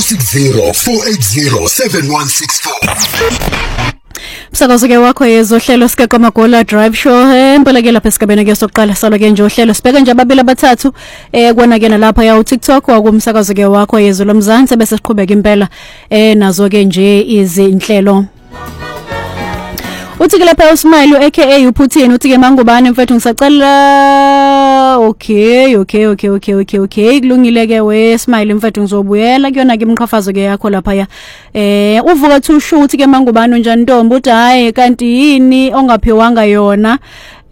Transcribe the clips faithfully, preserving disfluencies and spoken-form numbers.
six zero four eight zero seven one six four. Msakazo ke wakho yezohlelo sike kwamagola drive show empeleke lapha esigabeni ke sokuqala salo ke nje uhlelo sibheka nje ababili abathathu eh kwana ke nalapha ya uTikTok wakumsakazo ke wakho yezo lomzansi bese siqhubeka impela eh nazo ke nje izinhlelo. Uthi ke lapha uSmile aka uPutin uthi ke mangubane mfethu ngisacela okay okay okay okay okay okay kulungile ke we Smile mfethu ngizobuyela kuyona ke imqhafazo ke yakho lapha ya eh uvuka thushu uthi ke mangubane njani ntombi uthi hayi kanti yini ongaphiwanga yona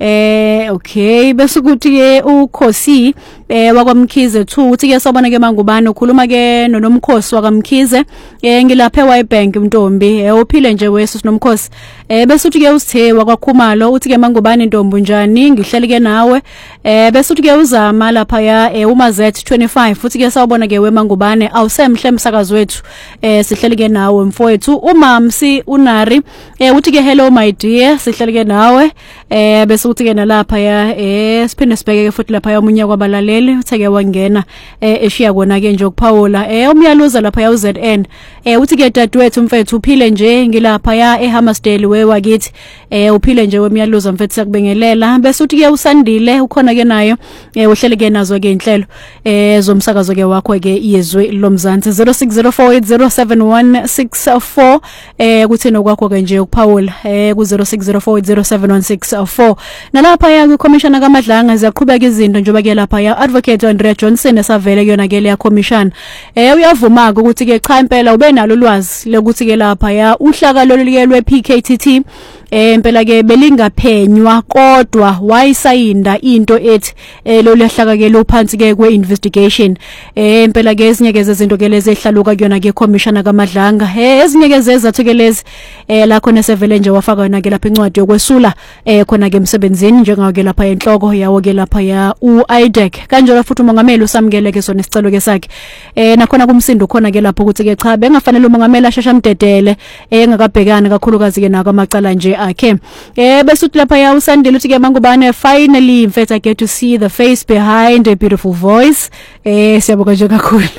eh okay bese ukuthi ke uKhosi eh wakwamkhize two uthi ke sobona ke mangubane ukhuluma ke noNomkhosi wakwamkhize eh ngilapha eWybank Ntombi eh uphile nje wesu sinomkhosi eh bese uthi ke usithe wakwakhumalo uthi ke mangubane ntombi njani ngihleli ke nawe eh bese uthi ke uzama lapha ya eh uma Z twenty-five uthi ke sawubona ke we mangubane awusemhle umsakazo wethu eh sihleli ke nawe mfowethu umamsi unari eh uthi ke hello my dear sihleli ke nawe eh bese uthi ke nalapha ya eh siphinde sibheke futhi lapha ya umunye kwabalaleli utheke wangena eh eshiya kona ke nje ukuphawula eh umyaluza lapha ya uZ N eh uthi ke dadewethu mfethu uphile nje ngilapha ya eHammersdale we wakithi eh uphile nje wemyaluza mfethu siyakubengelela bese uthi ke usandile ukhona ke nayo eh uhlele ke nazo ke inhlelo eh zomsakazo ke wakho ke yezwe lomzansi zero six zero four eight zero seven one six four eh kuthina kwakho ke nje ukuphawula eh ku zero six zero four eight zero seven one six four nalapha ya kuCommissioner kaMadlanga ziyaqhubeka izinto njengoba ke lapha ya Advocate Andrea Johnson esavele kuyona ke leya commission eh uyavuma ukuthi ke cha impela ube nalo ulwazi lokuthi ke lapha ya uhlaka lolulike P K T T eh impela ke belingaphenywa kodwa wayisayinda into ethi eh lo lehlaka ke lo phansi ke kwe investigation eh impela ke ezinye ke izinto ke lezi ehlaluka kuyona ke Commissioner kaMadlanga eh ezinye ke zezathu ke lezi eh la khona sevele nje wafaka yona ke lapha incwadi yokwesula eh khona ke emsebenzini njengawo ke lapha enhloko yawo ke lapha ya uIDEC kanjalo futhi umongameli usamukele ke sona isicelo ke sakhe eh nakhona kumsindo khona ke lapho ukuthi ke cha bengafanele umongameli ashesha mdedele eh engakabhekana kakhulukazi ke naka amacala nje akhe eh bese uthi lapha ya usandile uthi ke mangubane finally in fact I get to see the face behind a beautiful voice eh siyabonga nje kakhulu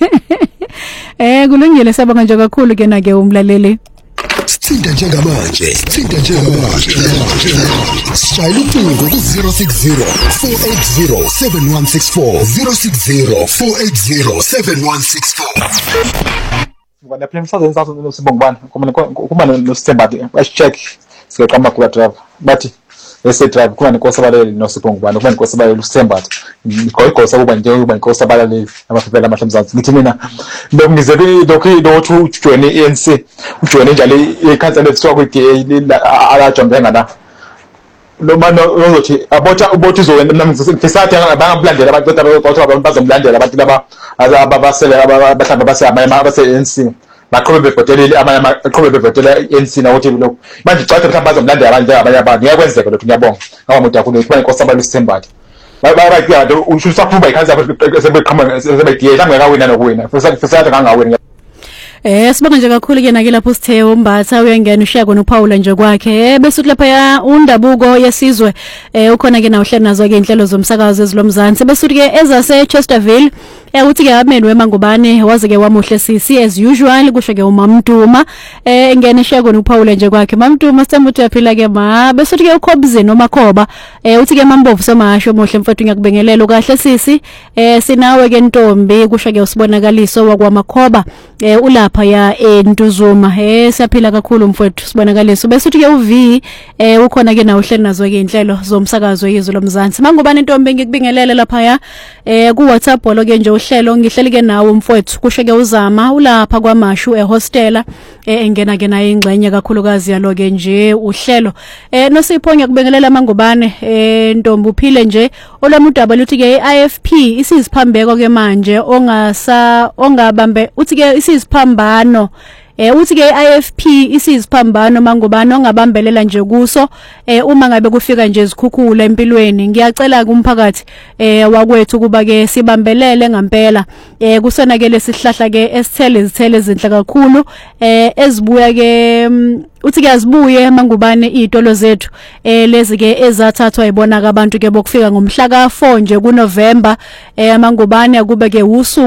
eh kulungile siyabonga nje kakhulu ke na ke umlaleli Sithinta njengamanje sithinta njengamanje Shayela ucingo ku zero six zero four eight zero seven one six four zero six zero four eight zero seven one six four. Ngibona phela msazweni sazo nosibongubani kuma kuma nosithembathi asicheck siqhama ku drive bathi ese drive kuma nikosabalele nosibongubani kuma nikosabalele usithembathi ngoyigosa kuba nje kuba nikosabalele amaphepela amahle mzansi ngithi mina ngizebe lokho lokho ujoin i N C ujoin njalo ikhansela ethiwa ku D A ala jombe ngala lo mano uzothi abotha ubothi uzowena mina ngisathi abangabulandela abantu kodwa abantu bazomlandela abantu laba ababasele abahlamba base amama base N C baqhube bebhotelele amanye aqhube bebhotela I N C na uthi lokho manje cwatha mhlawumbe bazomlandela abantu abanye abantu ngiyakwenzeka lokho ngiyabonga ngaba umuntu yakho kuba inkosabalo isithembathi baba right ya ususaphuma ikhanza sebeqhama sebediye mhlawumbe ngawina nokuwina futhi ngangawina. Eh sibonga nje kakhulu ke nake lapho sithe umbatha uyangena ushiya kona uPaula nje kwakhe bese uthi lapha ya undabuko yesizwe eh ukhona ke na uhlelo nazo ke inhlelo zomsakazo ezilomzansi bese uthi ke ezase Chesterville eh uthi ke abameli wemangubane waze ke wamuhle sisi as usual kusho ke uMamduma eh engene eshiya kona uPaula nje kwakhe Mamduma sithemba uthi yaphila ke ma bese uthi ke uKhobzeni noMakhoba eh uthi ke Mambovu somasho muhle mfethu ngiyakubengelela kahle sisi eh sinawe ke Ntombi kusho ke usibonakaliso wakwaMakhoba eh ula phaya eNtuzuma eh siyaphila kakhulu mfowethu sibonakaliso bese uthi ke uV eh ukhona ke nawo uhleli nazo ke inhlelo zomsakazo yezwe lomzansi mangubani Ntombi ngikubingelele lapha ya eh ku WhatsApp lo ke nje uhlelo ngihleli ke nawo mfowethu kusho ke uzama ulapha kwamashu ehostela eh engena ke nayo ingxenye kakhulukazi yalo ke nje uhlelo eh nosipho ngiyakubingelela mangubane eh Ntombi uphile nje olwami udaba luthi ke I F P isiziphambeko ke manje ongasa ongabambe uthi ke isiziphamba Bano eh uthi ke I F P isiziphambano mangubani ongabambelela nje kuso eh uma ngabe kufika nje izikhukhula empilweni ngiyacela kumphakathi eh wakwethu kuba ke sibambelele ngempela eh kusona ke lesihlahla ke esithele izithele ezinhle kakhulu eh ezibuya ke uthi ke azibuye mangubani izitolo zethu eh lezi ke ezathathwa ibona abantu ke bokufika ngomhla ka four nje kuNovember eh mangubani akube ke usuku